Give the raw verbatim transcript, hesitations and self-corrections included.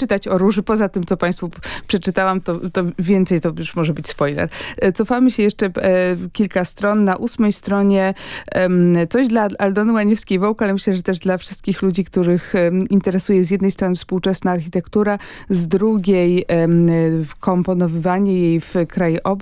przeczytać o róży. Poza tym, co państwu p- przeczytałam, to, to więcej to już może być spoiler. E, Cofamy się jeszcze e, kilka stron. Na ósmej stronie em, coś dla Aldony Łaniewskiej-Wołk, ale myślę, że też dla wszystkich ludzi, których em, interesuje z jednej strony współczesna architektura, z drugiej em, komponowywanie jej w krajobraz.